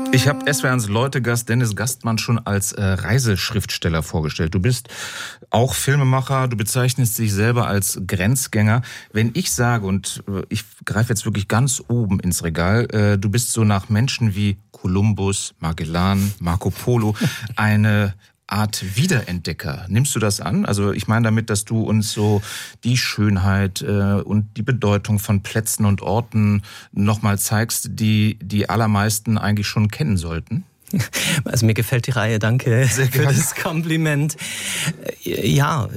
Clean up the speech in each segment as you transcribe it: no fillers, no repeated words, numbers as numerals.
Ich habe SWR1 Leute-Gast Dennis Gastmann schon als Reiseschriftsteller vorgestellt. Du bist auch Filmemacher, du bezeichnest dich selber als Grenzgänger. Wenn ich sage, und ich greife jetzt wirklich ganz oben ins Regal, du bist so nach Menschen wie Kolumbus, Magellan, Marco Polo eine Art Wiederentdecker. Nimmst du das an? Also ich meine damit, dass du uns so die Schönheit und die Bedeutung von Plätzen und Orten nochmal zeigst, die die allermeisten eigentlich schon kennen sollten. Also mir gefällt die Reihe, danke für das Kompliment. Ja,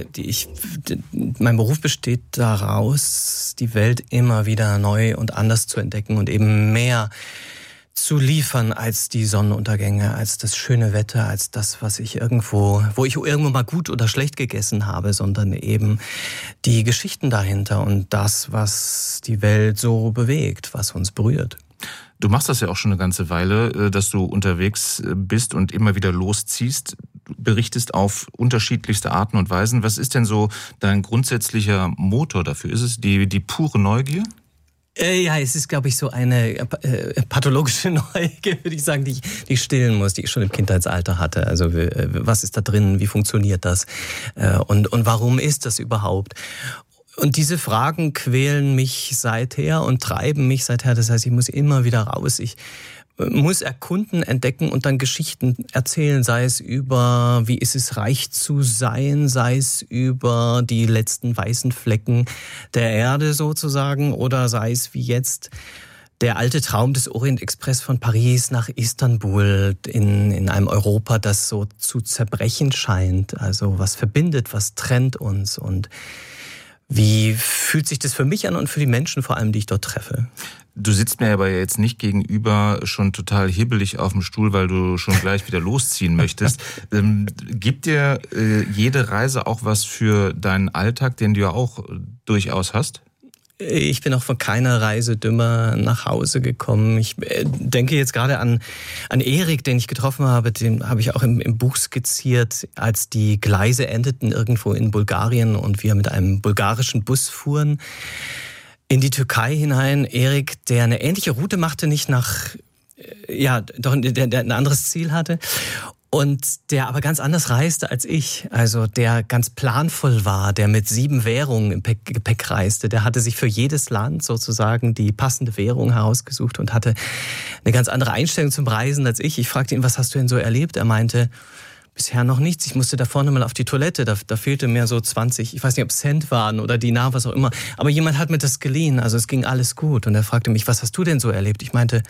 mein Beruf besteht daraus, die Welt immer wieder neu und anders zu entdecken und eben mehr zu liefern als die Sonnenuntergänge, als das schöne Wetter, als das, wo ich irgendwo mal gut oder schlecht gegessen habe, sondern eben die Geschichten dahinter und das, was die Welt so bewegt, was uns berührt. Du machst das ja auch schon eine ganze Weile, dass du unterwegs bist und immer wieder losziehst, berichtest auf unterschiedlichste Arten und Weisen. Was ist denn so dein grundsätzlicher Motor dafür? Ist es die pure Neugier? Ja, es ist, glaube ich, so eine pathologische Neugier, würde ich sagen, die ich stillen muss, die ich schon im Kindheitsalter hatte. Also was ist da drin, wie funktioniert das und warum ist das überhaupt? Und diese Fragen quälen mich seither und treiben mich seither. Das heißt, ich muss immer wieder raus. Ich muss erkunden, entdecken und dann Geschichten erzählen, sei es über, wie ist es reich zu sein, sei es über die letzten weißen Flecken der Erde sozusagen oder sei es wie jetzt der alte Traum des Orient-Express von Paris nach Istanbul in einem Europa, das so zu zerbrechen scheint. Also was verbindet, was trennt uns und wie fühlt sich das für mich an und für die Menschen vor allem, die ich dort treffe? Du sitzt mir aber jetzt nicht gegenüber schon total hibbelig auf dem Stuhl, weil du schon gleich wieder losziehen möchtest. Gibt dir jede Reise auch was für deinen Alltag, den du ja auch durchaus hast? Ich bin auch von keiner Reise dümmer nach Hause gekommen. Ich denke jetzt gerade an Erik, den ich getroffen habe. Den habe ich auch im Buch skizziert, als die Gleise endeten irgendwo in Bulgarien und wir mit einem bulgarischen Bus fuhren in die Türkei hinein. Erik, der eine ähnliche Route machte, nicht nach, der ein anderes Ziel hatte. Und der aber ganz anders reiste als ich, also der ganz planvoll war, der mit 7 Währungen im Gepäck reiste, der hatte sich für jedes Land sozusagen die passende Währung herausgesucht und hatte eine ganz andere Einstellung zum Reisen als ich. Ich fragte ihn, was hast du denn so erlebt? Er meinte, bisher noch nichts, ich musste da vorne mal auf die Toilette, da fehlte mir so 20, ich weiß nicht, ob es Cent waren oder Dinar, was auch immer, aber jemand hat mir das geliehen, also es ging alles gut. Und er fragte mich, was hast du denn so erlebt? Ich meinte,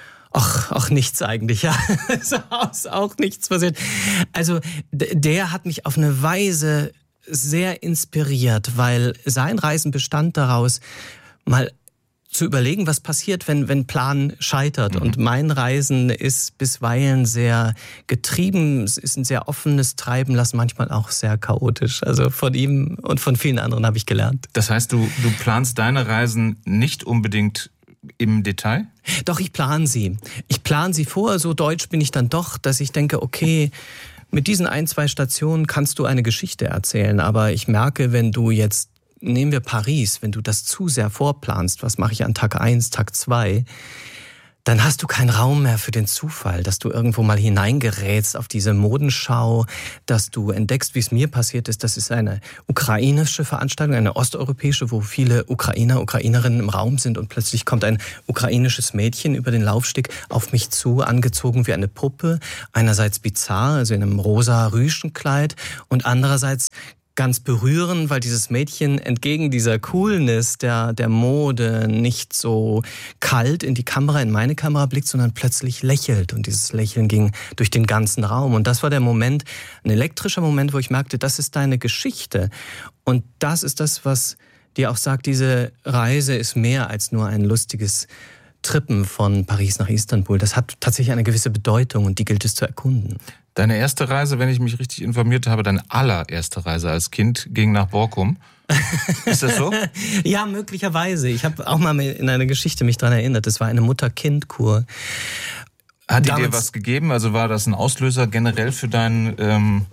Ach, nichts eigentlich, ja. Ist auch nichts passiert. Also, der hat mich auf eine Weise sehr inspiriert, weil sein Reisen bestand daraus, mal zu überlegen, was passiert, wenn Plan scheitert. Und mein Reisen ist bisweilen sehr getrieben, es ist ein sehr offenes Treiben lassen, manchmal auch sehr chaotisch. Also von ihm und von vielen anderen habe ich gelernt. Das heißt, du planst deine Reisen nicht unbedingt im Detail? Doch, ich plane sie. Ich plane sie vor, so deutsch bin ich dann doch, dass ich denke, okay, mit diesen 1, 2 Stationen kannst du eine Geschichte erzählen, aber ich merke, wenn du jetzt, nehmen wir Paris, wenn du das zu sehr vorplanst, was mache ich an Tag 1, Tag 2, dann hast du keinen Raum mehr für den Zufall, dass du irgendwo mal hineingerätst auf diese Modenschau, dass du entdeckst, wie es mir passiert ist. Das ist eine ukrainische Veranstaltung, eine osteuropäische, wo viele Ukrainer, Ukrainerinnen im Raum sind und plötzlich kommt ein ukrainisches Mädchen über den Laufsteg auf mich zu, angezogen wie eine Puppe, einerseits bizarr, also in einem rosa Rüschenkleid und andererseits ganz berührend, weil dieses Mädchen entgegen dieser Coolness der Mode nicht so kalt in die Kamera, in meine Kamera blickt, sondern plötzlich lächelt. Und dieses Lächeln ging durch den ganzen Raum. Und das war der Moment, ein elektrischer Moment, wo ich merkte, das ist deine Geschichte. Und das ist das, was dir auch sagt, diese Reise ist mehr als nur ein lustiges Trippen von Paris nach Istanbul. Das hat tatsächlich eine gewisse Bedeutung und die gilt es zu erkunden. Deine erste Reise, wenn ich mich richtig informiert habe, deine allererste Reise als Kind ging nach Borkum. Ist das so? Ja, möglicherweise. Ich habe auch mal in einer Geschichte mich daran erinnert. Das war eine Mutter-Kind-Kur. Hat die dir was gegeben? Also war das ein Auslöser generell für deinen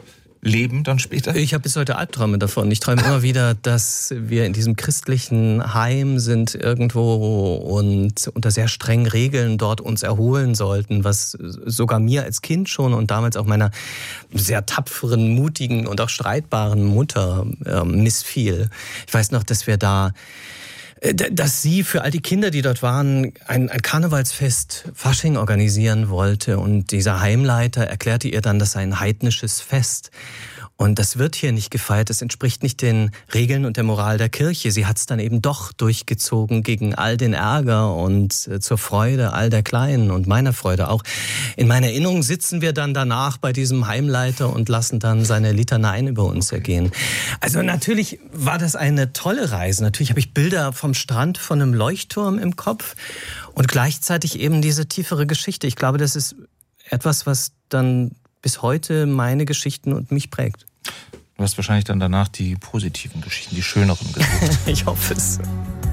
leben dann später? Ich habe bis heute Albträume davon. Ich träume immer wieder, dass wir in diesem christlichen Heim sind irgendwo und unter sehr strengen Regeln dort uns erholen sollten, was sogar mir als Kind schon und damals auch meiner sehr tapferen, mutigen und auch streitbaren Mutter missfiel. Ich weiß noch, dass sie für all die Kinder, die dort waren, ein Karnevalsfest Fasching organisieren wollte. Und dieser Heimleiter erklärte ihr dann, das sei ein heidnisches Fest. Und das wird hier nicht gefeiert, das entspricht nicht den Regeln und der Moral der Kirche. Sie hat es dann eben doch durchgezogen gegen all den Ärger und zur Freude all der Kleinen und meiner Freude auch. In meiner Erinnerung sitzen wir dann danach bei diesem Heimleiter und lassen dann seine Litaneien über uns ergehen. Also natürlich war das eine tolle Reise. Natürlich habe ich Bilder vom Strand von einem Leuchtturm im Kopf und gleichzeitig eben diese tiefere Geschichte. Ich glaube, das ist etwas, was dann bis heute meine Geschichten und mich prägt. Du hast wahrscheinlich dann danach die positiven Geschichten, die schöneren gesucht. Ich hoffe es.